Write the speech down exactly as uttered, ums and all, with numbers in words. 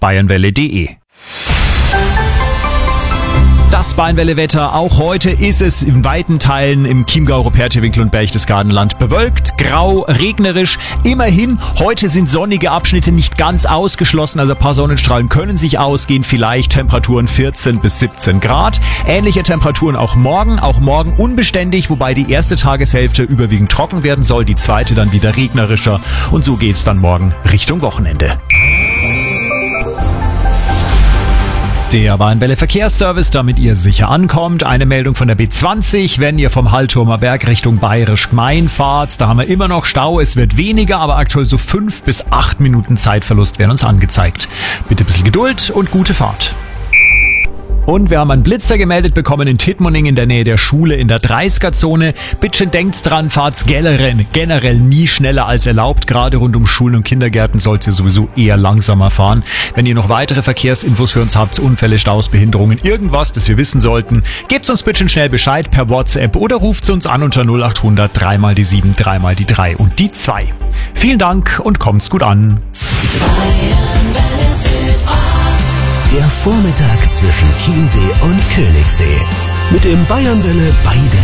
bayernwelle punkt de. Das Bayernwelle-Wetter. Auch heute ist es in weiten Teilen im Chiemgau, Rupertiewinkel und Berchtesgadenland bewölkt, grau, regnerisch. Immerhin, heute sind sonnige Abschnitte nicht ganz ausgeschlossen, also ein paar Sonnenstrahlen können sich ausgehen, vielleicht Temperaturen vierzehn bis siebzehn Grad. Ähnliche Temperaturen auch morgen, auch morgen unbeständig, wobei die erste Tageshälfte überwiegend trocken werden soll, die zweite dann wieder regnerischer und so geht's dann morgen Richtung Wochenende. Der Bayernwelle Verkehrsservice, damit ihr sicher ankommt. Eine Meldung von der B zwanzig, wenn ihr vom Hallturmer Berg Richtung Bayerisch Gmein fahrt. Da haben wir immer noch Stau. Es wird weniger, aber aktuell so fünf bis acht Minuten Zeitverlust werden uns angezeigt. Bitte ein bisschen Geduld und gute Fahrt. Und wir haben einen Blitzer gemeldet bekommen in Tittmoning in der Nähe der Schule in der dreißiger-Zone. Bitte denkt's dran, fahrt's generell, generell nie schneller als erlaubt. Gerade rund um Schulen und Kindergärten sollt ihr sowieso eher langsamer fahren. Wenn ihr noch weitere Verkehrsinfos für uns habt, Unfälle, Staus, Behinderungen, irgendwas, das wir wissen sollten, gebt uns bitte schnell Bescheid per WhatsApp oder ruft uns an unter null acht hundert drei mal die sieben, drei mal die drei und die zwei. Vielen Dank und kommt's gut an. Der Vormittag zwischen Chiemsee und Königssee. Mit dem Bayernwelle Beide